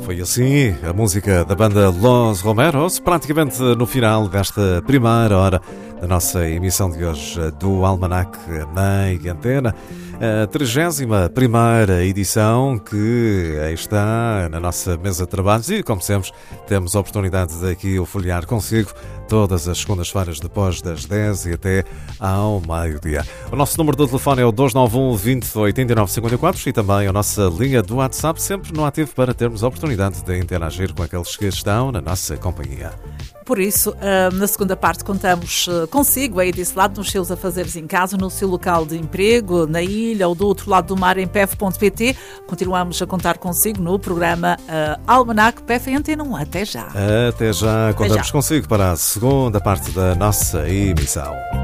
Foi assim a música da banda Los Romeros, praticamente no final desta primeira hora da nossa emissão de hoje do Almanac na Antena. A 31ª edição que aí está na nossa mesa de trabalhos e, como sempre, temos a oportunidade de aqui o folhear consigo todas as segundas-feiras depois das 10 e até ao meio-dia. O nosso número do telefone é o 291 20 89 54 e também a nossa linha do WhatsApp, sempre no ativo para termos a oportunidade de interagir com aqueles que estão na nossa companhia. Por isso, na segunda parte contamos consigo aí desse lado, nos seus afazeres em casa, no seu local de emprego, na ilha ou do outro lado do mar em pef.pt. Continuamos a contar consigo no programa Almanac PEF em Antena 1. Até já. Até já. Contamos consigo para a segunda parte da nossa emissão.